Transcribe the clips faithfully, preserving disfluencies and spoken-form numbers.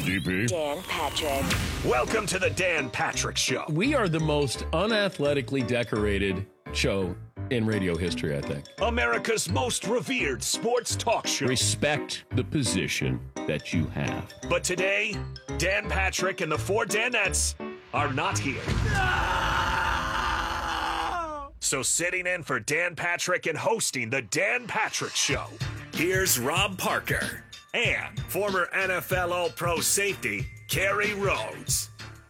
D P. Dan Patrick. Welcome to the Dan Patrick Show. We are the most unathletically decorated show in radio history, I think. America's most revered sports talk show. Respect the position that you have. But today, Dan Patrick and the four Danettes are not here. No! So sitting in for Dan Patrick and hosting the Dan Patrick Show, here's Rob Parker and former N F L All-Pro safety, Kerry Rhodes.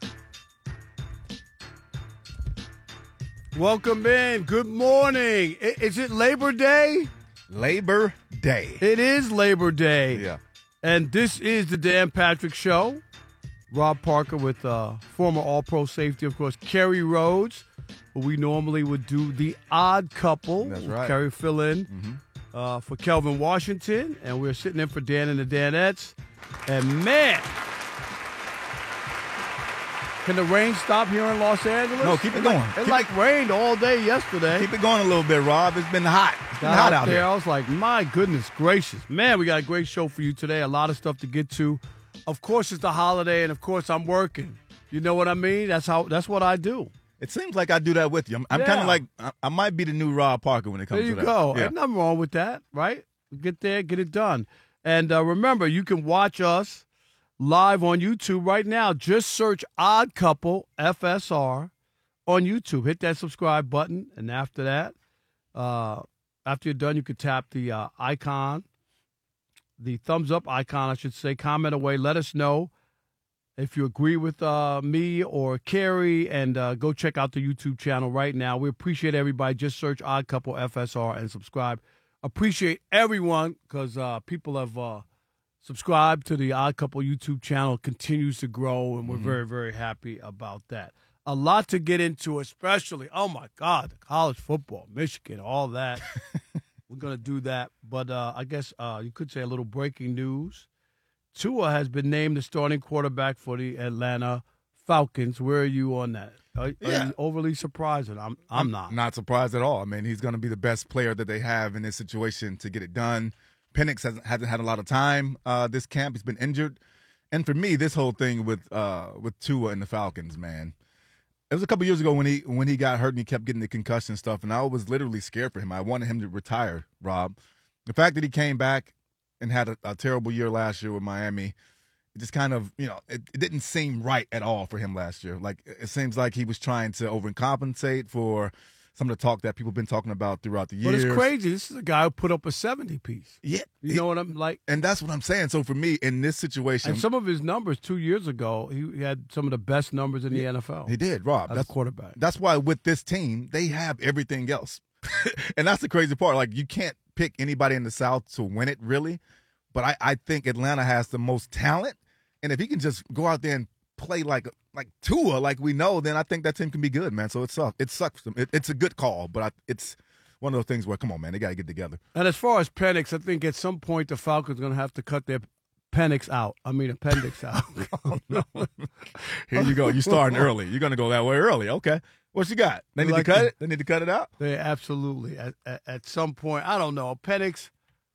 Welcome in. Good morning. I- Is it Labor Day? Labor Day. It is Labor Day. Yeah. And this is the Dan Patrick Show. Rob Parker with uh, former All-Pro safety, of course, Kerry Rhodes. We normally would do the odd couple. That's right. Kerry fill in Mm-hmm. uh, for Kelvin Washington, and we're sitting in for Dan and the Danettes. And man, can the rain stop here in Los Angeles? No, keep it It going. Like, it Keep like rained all day yesterday. Keep it going a little bit, Rob. It's been hot. It's been Got hot out out there. here. I was like, my goodness gracious. Man, we got a great show for you today. A lot of stuff to get to. Of course, it's the holiday, and of course, I'm working. You know what I mean? That's how. That's what I do. It seems like I do that with you. I'm, I'm Yeah. kind of like, I, I might be the new Rob Parker when it comes There you to that. go. Yeah. Ain't nothing wrong with that, right? Get there, get it done. And uh, remember, you can watch us live on YouTube right now. Just search Odd Couple F S R on YouTube. Hit that subscribe button, and after that, uh, after you're done, you can tap the uh, icon, the thumbs up icon, I should say. Comment away. Let us know if you agree with uh, me or Kerry, and uh, go check out the YouTube channel right now. We appreciate everybody. Just search Odd Couple F S R and subscribe. Appreciate everyone because uh, people have uh, subscribed to the Odd Couple YouTube channel. It continues to grow, and we're Mm-hmm. very, very happy about that. A lot to get into, especially, oh, my God, the college football, Michigan, all that. We're going to do that. But uh, I guess uh, you could say a little breaking news. Tua has been named the starting quarterback for the Atlanta Falcons. Where are you on that? Are, Yeah. are you overly surprised? I'm, I'm not. Not surprised at all. I mean, he's going to be the best player that they have in this situation to get it done. Penix hasn't, hasn't had a lot of time uh, this camp. He's been injured. And for me, this whole thing with uh, with Tua and the Falcons, man, it was a couple years ago when he when he got hurt and he kept getting the concussion stuff, and I was literally scared for him. I wanted him to retire, Rob. The fact that he came back and had a, a terrible year last year with Miami, it just kind of, you know, it, it didn't seem right at all for him last year. Like, it seems like he was trying to overcompensate for some of the talk that people have been talking about throughout the years. But it's crazy. This is a guy who put up a seventy piece. Yeah. You know what I'm like? And that's what I'm saying. So for me, in this situation, And some of his numbers two years ago, he had some of the best numbers in the N F L. he did, Rob. as That's a quarterback. That's why with this team, they have everything else. And that's the crazy part. Like, you can't pick anybody in the South to win it, really. But I, I think Atlanta has the most talent. And if he can just go out there and play like like Tua, like we know, then I think that team can be good, man. So it sucks. It sucks. It, it's a good call, but I, it's one of those things where, come on, man, they got to get together. And as far as Penix, I think at some point the Falcons are going to have to cut their Penix out. I mean, appendix out. Oh, no. Here you go. You're starting early. You're going to go that way early. Okay. What you got? They need Like to cut the- it? They need to cut it out? They absolutely. At, at, at some point, I don't know. Penix,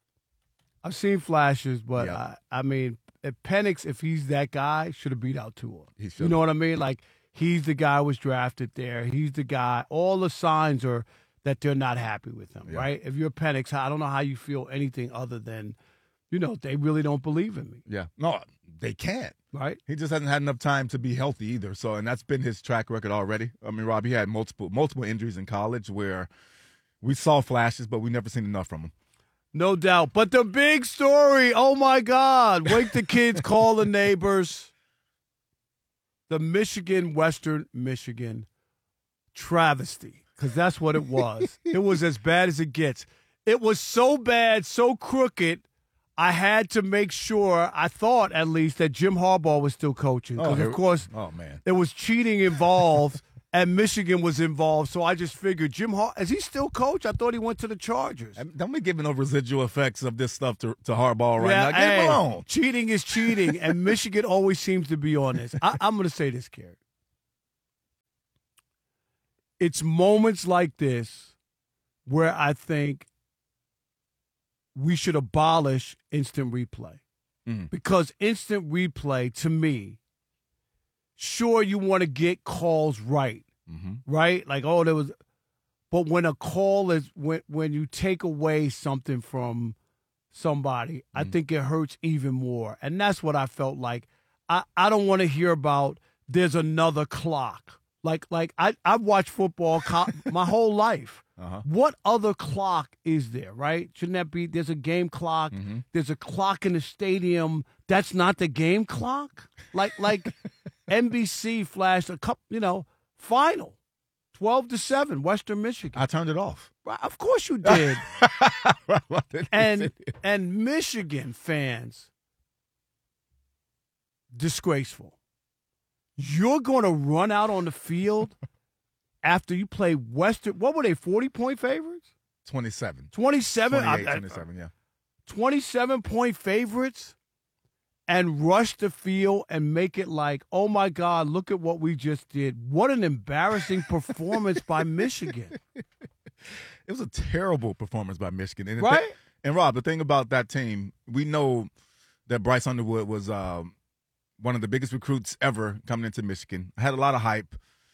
I've seen flashes, but Yeah. I, I mean, if Penix, if he's that guy, should have beat out Tua. He You should've. know what I mean? Like, he's the guy who was drafted there. He's the guy. All the signs are that they're not happy with him, Yeah. right? If you're Penix, I don't know how you feel anything other than, you know, they really don't believe in me, Yeah. No, they can't. right? He just hasn't had enough time to be healthy either. So, and that's been his track record already. I mean, Rob, he had multiple multiple injuries in college where we saw flashes, but we never seen enough from him. No doubt. But the big story, oh my God, wake the kids, call the neighbors. The Michigan, Western Michigan travesty, because that's what it was. It was as bad as it gets. It was so bad, so crooked, I had to make sure, I thought at least, that Jim Harbaugh was still coaching. Because, here- of course, oh man, there was cheating involved. And Michigan was involved, so I just figured Jim Har is he still coach? I thought he went to the Chargers. don't be giving no residual effects of this stuff to, to Harbaugh right Yeah, now. Get hey, him alone. cheating is cheating, and Michigan always seems to be on this. I, I'm going to say this, Kerry. It's moments like this where I think we should abolish instant replay. Mm. Because instant replay, to me, sure, you want to get calls right, mm-hmm. right? Like, oh, there was, but when a call is, when, when you take away something from somebody, mm-hmm. I think it hurts even more. And that's what I felt like. I, I don't want to hear about there's another clock. Like, like I, I've watched football co- my whole life. Uh-huh. What other clock is there, right? Shouldn't that be, there's a game clock, mm-hmm. there's a clock in the stadium. That's not the game clock? Like, like N B C flashed a couple, you know, final, twelve to seven, Western Michigan. I turned it off. Of course you did. and and Michigan fans, disgraceful. You're going to run out on the field after you play Western. What were they, forty-point favorites? twenty-seven. twenty-seven? twenty-eight, I, I, twenty-seven, yeah. twenty-seven-point favorites and rush the field and make it like, oh, my God, look at what we just did. What an embarrassing performance by Michigan. It was a terrible performance by Michigan. And right? Th- and, Rob, the thing about that team, we know that Bryce Underwood was um, one of the biggest recruits ever coming into Michigan. Had a lot of hype.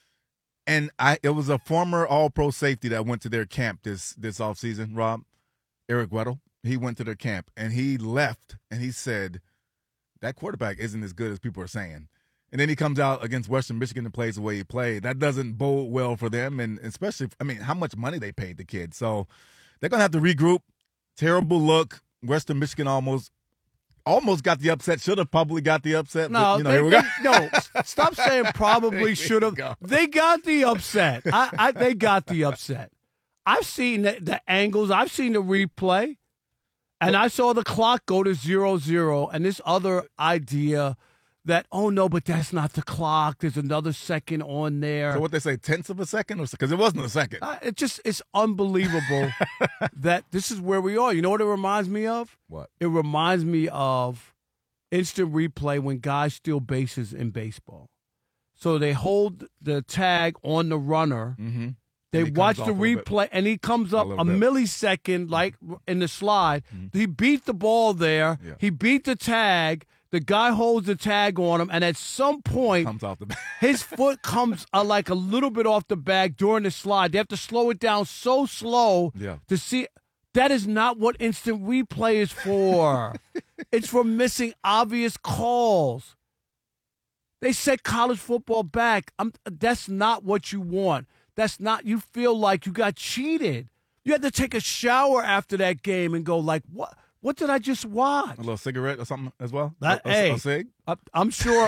And I, it was a former all-pro safety that went to their camp this, this offseason, Rob, Eric Weddle. He went to their camp, and he left, and he said, that quarterback isn't as good as people are saying. And then he comes out against Western Michigan and plays the way he played. That doesn't bode well for them, and especially, I mean, how much money they paid the kid. So they're going to have to regroup. Terrible look. Western Michigan almost almost got the upset. Should have probably got the upset. No, but, you know, they, here we go. They, no, stop saying probably should have. Go. They got the upset. I, I, they got the upset. I've seen the, the angles. I've seen the replay. And I saw the clock go to zero zero, and this other idea that, oh, no, but that's not the clock. There's another second on there. So what they say, tenths of a second? Because it wasn't a second. Uh, it just, it's unbelievable that this is where we are. You know what it reminds me of? What? It reminds me of instant replay when guys steal bases in baseball. So they hold the tag on the runner. Mm-hmm. They watch the replay, and he comes up a, a millisecond, like in the slide. Mm-hmm. He beat the ball there. Yeah. He beat the tag. The guy holds the tag on him, and at some point, comes off the bag. his foot comes uh, like a little bit off the bag during the slide. They have to slow it down so slow yeah. to see. That is not what instant replay is for. It's for missing obvious calls. They set college football back. I'm, that's not what you want. That's not, you feel like you got cheated. You had to take a shower after that game and go like, what What did I just watch? A little cigarette or something as well? That, a, hey, a, a cig? I, I'm sure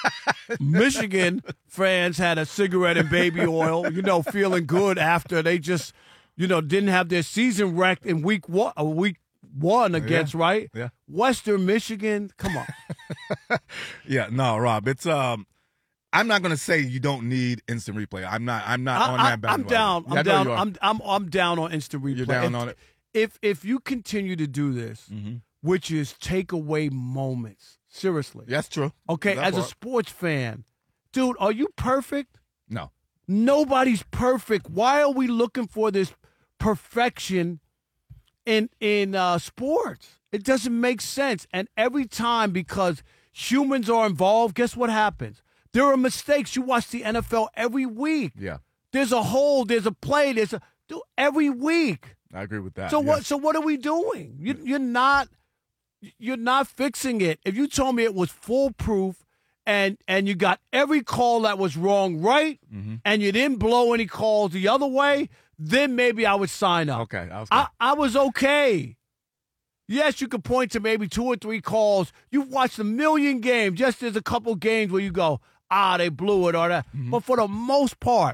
Michigan fans had a cigarette and baby oil, you know, feeling good after they just, you know, didn't have their season wrecked in week one, uh, week one against, yeah. right? Yeah. Western Michigan, come on. yeah, no, Rob, it's um. I'm not going to say you don't need instant replay. I'm not. I'm not I, on I, that bandwagon. I'm down. I'm yeah, down. I'm, I'm I'm down on instant replay. You're down if, on it. If if you continue to do this, mm-hmm. which is take away moments, seriously. That's true. Okay, that as part. a sports fan, dude, are you perfect? No. Nobody's perfect. Why are we looking for this perfection in in uh, sports? It doesn't make sense. And every time, because humans are involved, guess what happens? There are mistakes. You watch the N F L every week. Yeah. There's a hold. There's a play. There's a dude, every week. I agree with that. So yes. what? So what are we doing? You, you're not. You're not fixing it. If you told me it was foolproof, and and you got every call that was wrong right, mm-hmm. and you didn't blow any calls the other way, then maybe I would sign up. Okay. I was. I, I was okay. Yes, you could point to maybe two or three calls. You've watched a million games. Just there's a couple games where you go, ah, they blew it or that. Mm-hmm. But for the most part,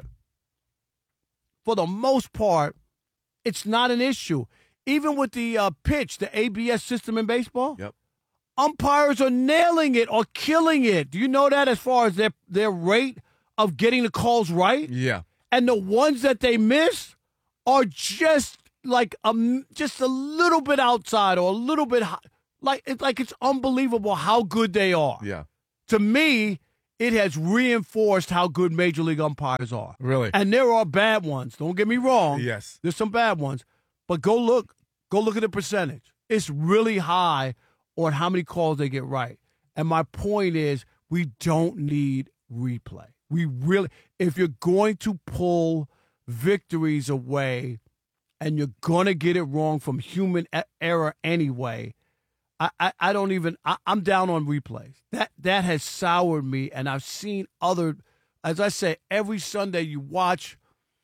for the most part, it's not an issue. Even with the uh, pitch, the A B S system in baseball, yep. umpires are nailing it or killing it. Do you know that as far as their, their rate of getting the calls right? Yeah. And the ones that they miss are just like a, just a little bit outside or a little bit high. Like, it's like it's unbelievable how good they are. Yeah. To me, it has reinforced how good Major League umpires are. Really? And there are bad ones. Don't get me wrong. Yes. There's some bad ones. But go look. Go look at the percentage. It's really high on how many calls they get right. And my point is, we don't need replay. We really, if you're going to pull victories away and you're going to get it wrong from human error anyway, I, I, I don't even, I, I'm down on replays. That, that has soured me, and I've seen other, as I say, every Sunday you watch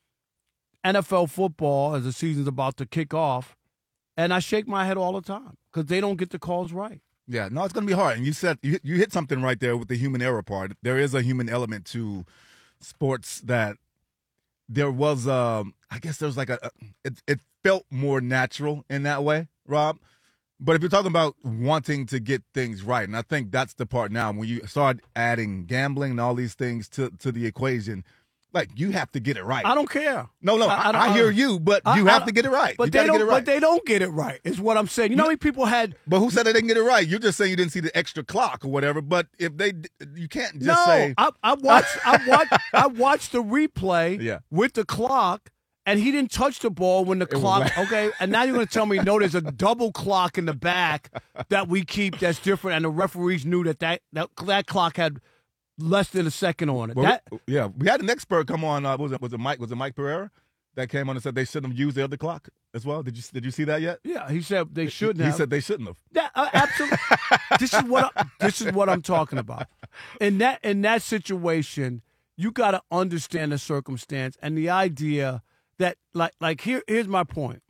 N F L football as the season's about to kick off, and I shake my head all the time because they don't get the calls right. Yeah, no, it's going to be hard. And you said you, you hit something right there with the human error part. There is a human element to sports that there was, um, I guess there's like a, a it, it felt more natural in that way, Rob. But if you're talking about wanting to get things right, and I think that's the part now when you start adding gambling and all these things to, to the equation, like, you have to get it right. I don't care. No, no, I, I, I hear you, but I, you I, have to get it right. But you they don't. get it right. But they don't get it right. Is what I'm saying. You know how many people had? But who said they didn't get it right? You're just saying you didn't see the extra clock or whatever. But if they, you can't just no, say. I, I watched. I watched. I watched the replay yeah. with the clock, and he didn't touch the ball when the It clock. Okay, and now you're going to tell me no? There's a double clock in the back that we keep that's different, and the referees knew that that that, that clock had less than a second on it. Well, that, yeah, we had an expert come on. Uh, was it was it Mike? Was it Mike Pereira that came on and said they shouldn't have used the other clock as well? Did you did you see that yet? Yeah, he said they shouldn't he, have. He said they shouldn't have. That, uh, absolutely. this is what I, this is what I'm talking about. In that in that situation, you got to understand the circumstance and the idea that like like here here's my point.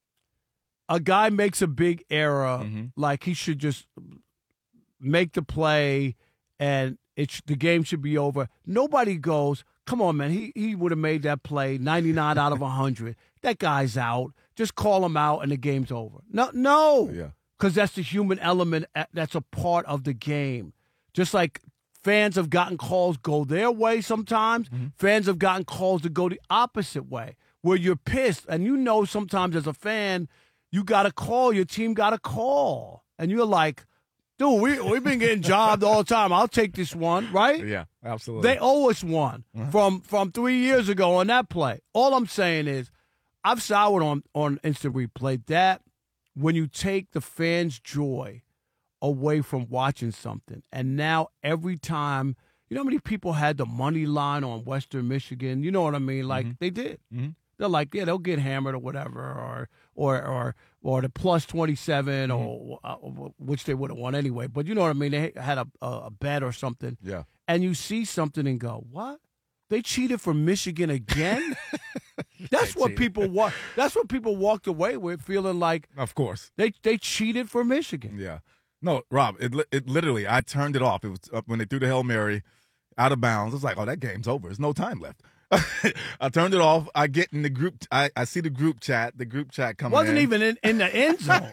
A guy makes a big error, mm-hmm. like he should just make the play and it sh- the game should be over. Nobody goes, come on, man, he he would have made that play ninety-nine out of one hundred. That guy's out. Just call him out and the game's over. No, no. Yeah. Because that's the human element that's a part of the game. Just like fans have gotten calls go their way sometimes, mm-hmm. fans have gotten calls to go the opposite way, where you're pissed. And you know sometimes as a fan, you got to call, your team got to call. And you're like, dude, we, we've been getting jobbed all the time. I'll take this one, right? Yeah, absolutely. They owe us one uh-huh. from, from three years ago on that play. All I'm saying is I've soured on, on instant replay that when you take the fans' joy away from watching something, and now every time, you know how many people had the money line on Western Michigan? You know what I mean? Like, mm-hmm. they did. Mm-hmm. They're like, yeah, they'll get hammered or whatever, or or or or the plus twenty-seven, mm-hmm. or uh, which they would have won anyway. But you know what I mean? They had a, a bet or something. Yeah. And you see something and go, what? They cheated for Michigan again? That's what people wa- That's what people walked away with, feeling like, of course, they they cheated for Michigan. Yeah. No, Rob, it it literally, I turned it off. It was up when they threw the Hail Mary out of bounds. I was like, oh, that game's over. There's no time left. I turned it off. I get in the group. I, I see the group chat. The group chat coming Wasn't in. even in, in the end zone.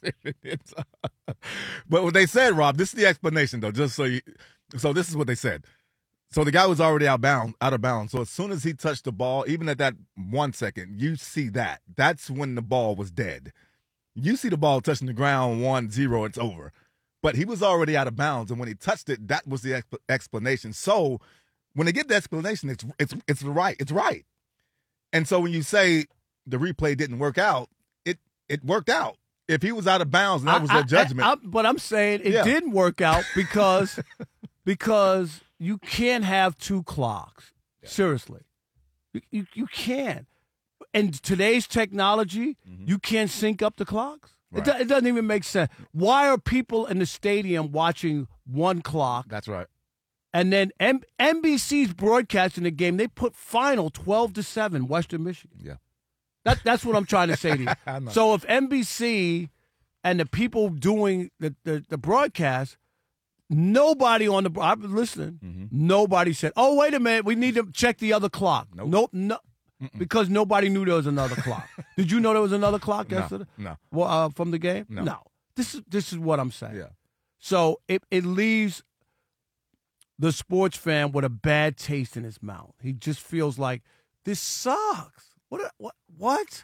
But what they said, Rob, this is the explanation, though, just so you. So this is what they said. So the guy was already out, bound, out of bounds. So as soon as he touched the ball, even at that one second, you see that. That's when the ball was dead. You see the ball touching the ground, one, zero, it's over. But he was already out of bounds, and when he touched it, that was the exp- explanation. So when they get the explanation, it's it's it's right. It's right. And so when you say the replay didn't work out, it it worked out. If he was out of bounds, and that was I, their judgment. I, I, but I'm saying it yeah. didn't work out because because you can't have two clocks. Yeah. Seriously, you, you you can't. And today's technology, mm-hmm. you can't sync up the clocks. Right. It, do, it doesn't even make sense. Why are people in the stadium watching one clock? That's right. And then M- N B C's broadcasting the game. They put final twelve to seven, Western Michigan. Yeah. That that's what I'm trying to say to you. So if N B C and the people doing the, the, the broadcast, nobody on the I was listening, mm-hmm. nobody said, "Oh, wait a minute, we need to check the other clock." Nope. Nope, no. Mm-mm. Because nobody knew there was another clock. Did you know there was another clock no, yesterday? No. Well, uh, from the game? No. no. This is this is what I'm saying. Yeah. So it, it leaves the sports fan with a bad taste in his mouth. He just feels like this sucks. What? What? What?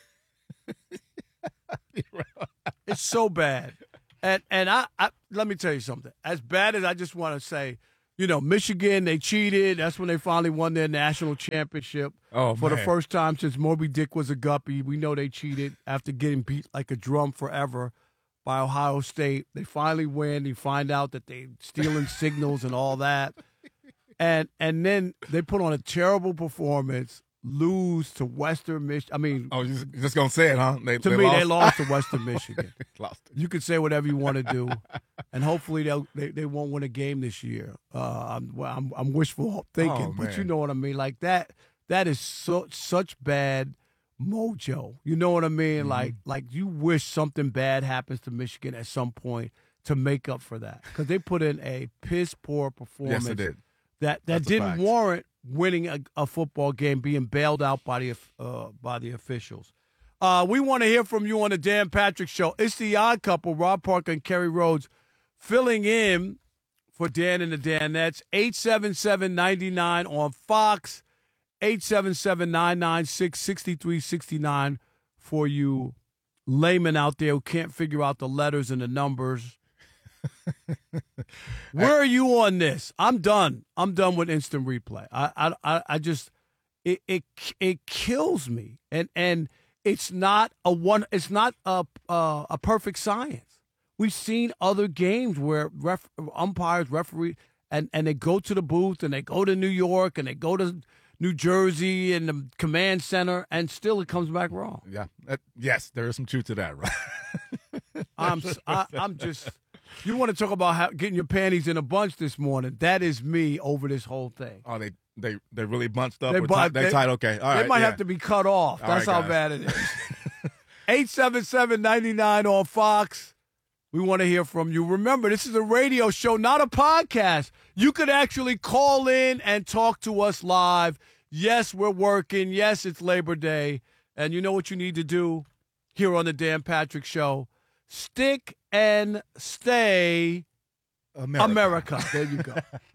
It's so bad. And and I, I let me tell you something. As bad as I just want to say, you know, Michigan, they cheated. That's when they finally won their national championship. Oh, For man. the first time since Moby Dick was a guppy. We know they cheated after getting beat like a drum forever. by Ohio State. They finally win. You find out that they stealing signals and all that. And and then they put on a terrible performance, lose to Western Michigan. I mean, I was just, just going to say it, huh? They, to they me, lost. they lost to Western Michigan. lost it. You can say whatever you want to do, and hopefully they'll, they they won't win a game this year. Uh, I'm, well, I'm I'm wishful thinking, Oh, but man. you know what I mean. Like that that is so such bad mojo. You know what I mean? Mm-hmm. Like like you wish something bad happens to Michigan at some point to make up for that, because they put in a piss poor performance. Yes, it did. That that That's a didn't fact. warrant winning a, a football game, being bailed out by the uh, by the officials. Uh, we want to hear from you on the Dan Patrick Show. It's the Odd Couple, Rob Parker and Kerry Rhodes, filling in for Dan and the Danettes. eight seven seven, nine nine on Fox, eight seven seven, nine nine six, six three six nine for you laymen out there who can't figure out the letters and the numbers. Where are you on this? I'm done. I'm done with instant replay. I I I just it it it kills me. And and it's not a one it's not a a, a perfect science. We've seen other games where ref, umpires, referee, and, and they go to the booth and they go to New York and they go to New Jersey and the command center, and still it comes back wrong. Yeah. That, yes, there is some truth to that, right? I'm I, I'm just. You want to talk about how, getting your panties in a bunch this morning? That is me over this whole thing. Oh, they they they really bunched up. They They, bu- tight, they, they- tight. Okay, all right. They might yeah. have to be cut off. All That's right, how guys. bad it is. eight seven seven, nine nine on Fox. We want to hear from you. Remember, this is a radio show, not a podcast. You could actually call in and talk to us live. Yes, we're working. Yes, it's Labor Day. And you know what you need to do here on the Dan Patrick Show? Stick and stay America. America. There you go.